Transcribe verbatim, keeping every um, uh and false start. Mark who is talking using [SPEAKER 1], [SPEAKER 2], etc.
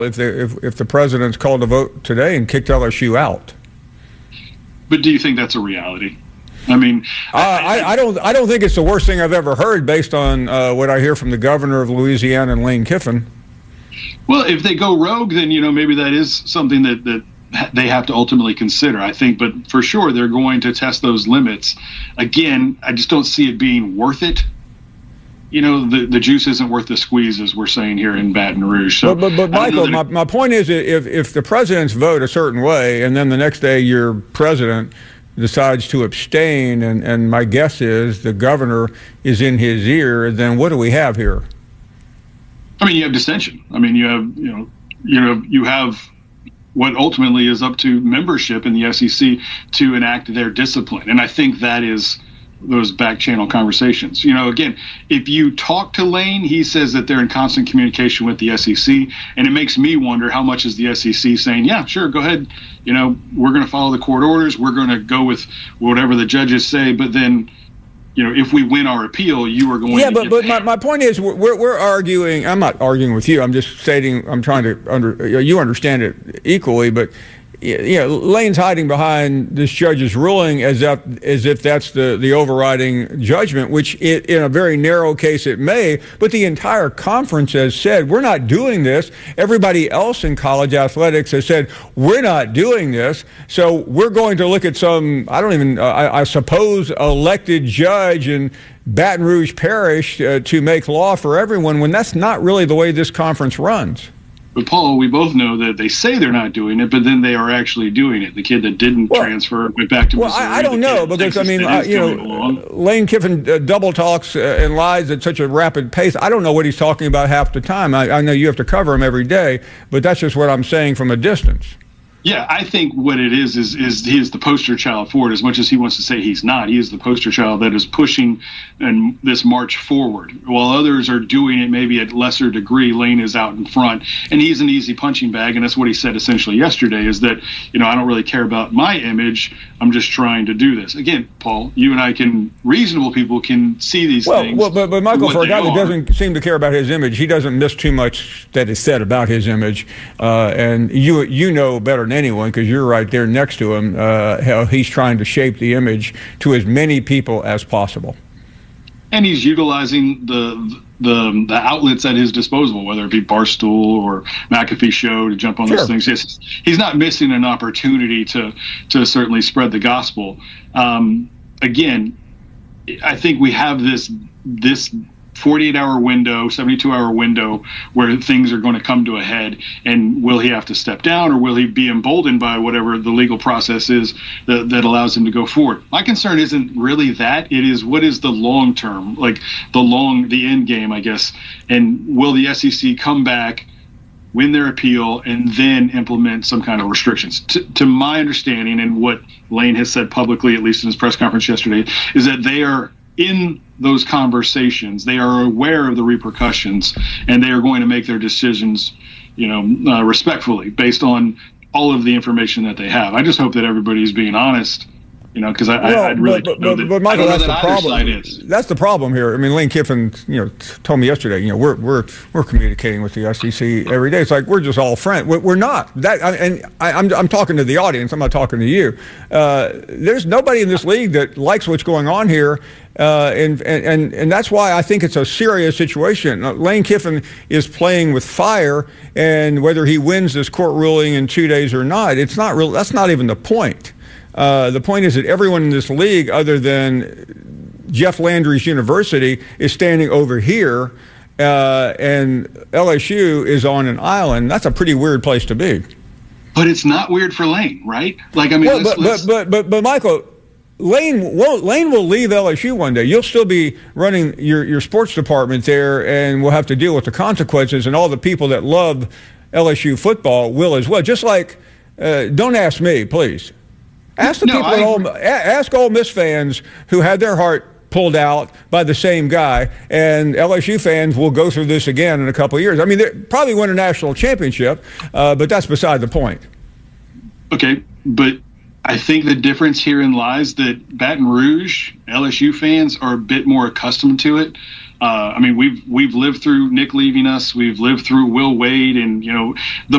[SPEAKER 1] if the if, if the president's called a vote today and kicked L S U out.
[SPEAKER 2] But do you think that's a reality? I mean,
[SPEAKER 1] uh, I, I, I don't I don't think it's the worst thing I've ever heard based on uh, what I hear from the governor of Louisiana and Lane Kiffin.
[SPEAKER 2] Well, if they go rogue, then, you know, maybe that is something that, that they have to ultimately consider, I think. But for sure, they're going to test those limits. Again, I just don't see it being worth it. You know, the, the juice isn't worth the squeeze, as we're saying here in Baton Rouge. So,
[SPEAKER 1] but, but, but Michael, my, my point is, if, if the presidents vote a certain way and then the next day your president decides to abstain, and, and my guess is the governor is in his ear, then what do we have here?
[SPEAKER 2] I mean, you have dissension. I mean, you have, you know, you know, you have what ultimately is up to membership in the S E C to enact their discipline. And I think that is those back channel conversations. You know, again, if you talk to Lane, he says that they're in constant communication with the S E C, and it makes me wonder how much is the S E C saying, yeah, sure, go ahead, you know, we're going to follow the court orders, we're going to go with whatever the judges say, but then, you know, if we win our appeal, you are going
[SPEAKER 1] yeah,
[SPEAKER 2] to
[SPEAKER 1] Yeah, but, but my, my point is, we're, we're arguing, I'm not arguing with you, I'm just stating, I'm trying to, under, you understand it equally, but you know, Lane's hiding behind this judge's ruling as if, as if that's the, the overriding judgment, which it, in a very narrow case it may, but the entire conference has said, we're not doing this. Everybody else in college athletics has said, we're not doing this. So we're going to look at some, I don't even, uh, I, I suppose, elected judge in Baton Rouge Parish uh, to make law for everyone, when that's not really the way this conference runs.
[SPEAKER 2] But, Paul, we both know that they say they're not doing it, but then they are actually doing it. The kid that didn't well, transfer went back to
[SPEAKER 1] well,
[SPEAKER 2] Missouri.
[SPEAKER 1] Well, I, I don't know, because, I mean, uh, you know, Lane Kiffin uh, double talks uh, and lies at such a rapid pace. I don't know what he's talking about half the time. I, I know you have to cover him every day, but that's just what I'm saying from a distance.
[SPEAKER 2] Yeah, I think what it is is is he is the poster child for it. As much as he wants to say he's not, he is the poster child that is pushing and this march forward. While others are doing it maybe at lesser degree, Lane is out in front, and he's an easy punching bag. And that's what he said essentially yesterday: is that, you know, I don't really care about my image. I'm just trying to do this. Again, Paul, you and I can, reasonable people can see these
[SPEAKER 1] well,
[SPEAKER 2] things.
[SPEAKER 1] Well, but, but Michael, for a guy that doesn't seem to care about his image, he doesn't miss too much that is said about his image. Uh, and you you know better than anyone, because you're right there next to him, uh, how he's trying to shape the image to as many people as possible.
[SPEAKER 2] And he's utilizing the the the outlets at his disposal, whether it be Barstool or McAfee Show, to jump on
[SPEAKER 1] sure.
[SPEAKER 2] those things. He's, he's not missing an opportunity to to certainly spread the gospel. Um, again, I think we have this this forty-eight hour window, seventy-two hour window where things are going to come to a head. And will he have to step down, or will he be emboldened by whatever the legal process is that, that allows him to go forward? My concern isn't really that. It is, what is the long term, like the long, the end game, I guess. And will the S E C come back, win their appeal, and then implement some kind of restrictions? To, to my understanding, and what Lane has said publicly, at least in his press conference yesterday, is that they are in those conversations. They are aware of the repercussions, and they are going to make their decisions, you know, uh, respectfully, based on all of the information that they have. I just hope that everybody's being honest, you know, because I, well, I'd really
[SPEAKER 1] but,
[SPEAKER 2] know
[SPEAKER 1] but,
[SPEAKER 2] that,
[SPEAKER 1] but Michael,
[SPEAKER 2] I don't
[SPEAKER 1] that's
[SPEAKER 2] know
[SPEAKER 1] the
[SPEAKER 2] that
[SPEAKER 1] problem.
[SPEAKER 2] either side is.
[SPEAKER 1] That's the problem here. I mean, Lane Kiffin, you know, told me yesterday, you know, we're we're we're communicating with the S E C every day. It's like we're just all friends. We're, we're not. That, and I, I'm I'm talking to the audience. I'm not talking to you. Uh, there's nobody in this league that likes what's going on here. Uh, and, and and that's why I think it's a serious situation. Uh, Lane Kiffin is playing with fire, and whether he wins this court ruling in two days or not, it's not real. That's not even the point. Uh, the point is that everyone in this league, other than Jeff Landry's university, is standing over here, uh, and L S U is on an island. That's a pretty weird place to be.
[SPEAKER 2] But it's not weird for Lane, right? Like, I mean,
[SPEAKER 1] well,
[SPEAKER 2] let's,
[SPEAKER 1] but,
[SPEAKER 2] let's...
[SPEAKER 1] but but but but Michael. Lane won't, Lane will leave L S U one day. You'll still be running your, your sports department there, and we'll have to deal with the consequences, and all the people that love L S U football will as well. Just like, uh, don't ask me, please. Ask the no, people at Ole, ask Ole Miss fans who had their heart pulled out by the same guy, and L S U fans will go through this again in a couple of years. I mean, they probably win a national championship, uh, but that's beside the point.
[SPEAKER 2] Okay, but I think the difference herein lies that Baton Rouge L S U fans are a bit more accustomed to it. Uh, I mean, we've we've lived through Nick leaving us. We've lived through Will Wade, and you know the